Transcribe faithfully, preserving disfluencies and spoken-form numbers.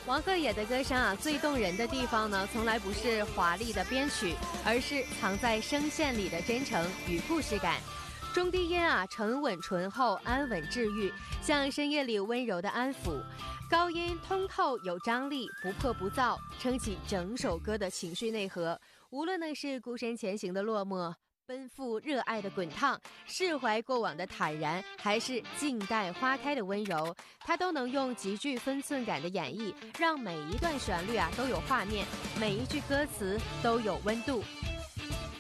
王鹤野的歌声啊，最动人的地方呢，从来不是华丽的编曲，而是藏在声线里的真诚与故事感。中低音啊，沉稳醇厚，安稳治愈，像深夜里温柔的安抚；高音通透有张力，不破不躁，撑起整首歌的情绪内核。无论呢是孤身前行的落寞，奔赴热爱的滚烫，释怀过往的坦然，还是静待花开的温柔，他都能用极具分寸感的演绎，让每一段旋律啊都有画面，每一句歌词都有温度。